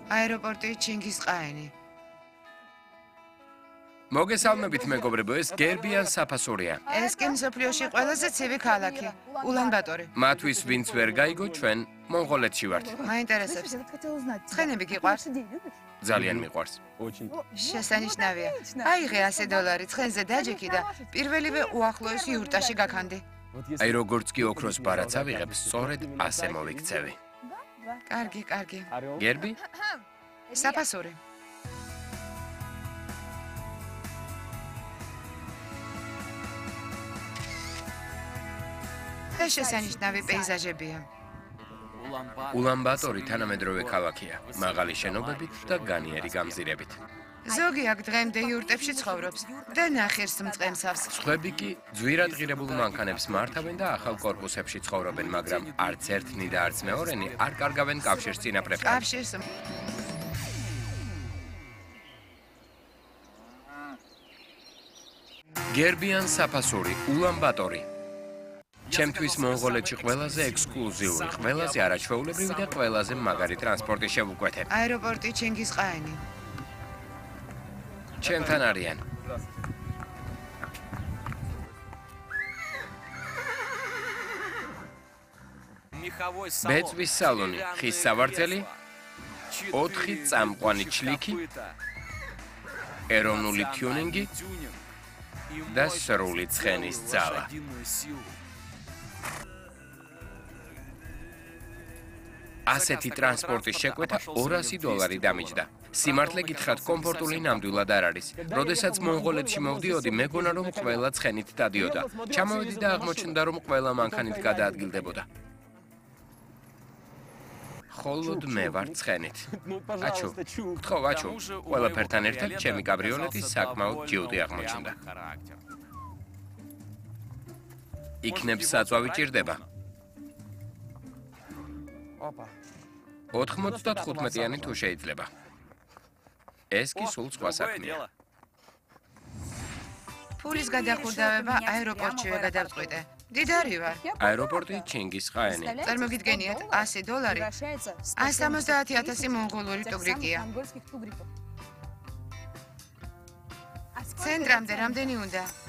აეროპორტი ჩინგისყაენი. მოგესალმებით მეგობრებო, ეს გერბიან საფასურია. ეს კი მსოფლიოში ყველაზე ცივი ქალაქი, ულან-ბატორი. მათვის ვინც ვერ გაიგო, ჩვენ მონღოლეთში ვართ. მაინტერესებს. ცხენები გიყვარს? ძალიან მიყვარს. შესანიშნავია. აიღე $100 ცხენზე დაჯექი და პირველივე უახლოეს იურტაში გაქანდი. აი როგორც კი ოქროს ბარაც ავიღებ, სწორედ ასე მოვიქცევი. კარგი. გერბი? საფასური. ეს შესანიშნავი პეიზაჟებია. ულან-ბატორი თანამედროვე ქალაქია, მაღალი შენობებით და განიერი გამზირებით. ზოგი აქ დღემდე იურტებში ცხოვრობს და ნახირს მწყემსავს. სხვები კი ძვირად ღირებულ მანქანებს მართავენ და ახალ კორპუსებში ცხოვრობენ, მაგრამ არც ერთნი და არც მეორენი არ კარგავენ კავშირს წინაპრებთან. კავშირს გერბიან საფასური, ულან-ბატორი. ჩემთვის მონღოლეთში ყველაზე ექსკლუზიური, ყველაზე არაჩვეულებრივი და ყველაზე მაგარი ტრანსპორტი შევუკვეთე. აეროპორტი ჩინგისყაენი. ჩემთან არიან. ბეწვის სალონი, ხის სავარძელი, 4 წამყვანი ჩლიქი, ეროვნული თიუნინგი და სრული ცხენის ძალა. ასეთი ტრანსპორტის შეკვეთა $200 დამიჯდა. სიმართლე გითხრათ, კომფორტული ნამდვილად არ არის. როდესაც მონღოლეთში მოვდიოდი, მეგონა რომ ყველა ცხენით დადიოდა. ჩამოვედი და აღმოჩნდა, რომ ყველა მანქანით გადაადგილდებოდა. ხოლოდ მე ვარ ცხენით. აჩუ, გთხოვ, აჩუ, ყველაფერთან ერთად ჩემი კაბრიოლეტი საკმაოდ ჯიუტი აღმოჩნდა. იქნებ საწვავი ჭირდება. 95-იანი თუ შეიძლება. ეს კი სულ სხვა საქმეა. ფულის გადახურდავება აეროპორტშივე გადავწყვიტე. დიდარი ვარ. აეროპორტი ჩინგისყაენი. წარმოგიდგენიათ, $100 170,000 მონღოლური ტუგრიკია. ცენტრამდე რამდენი უნდა?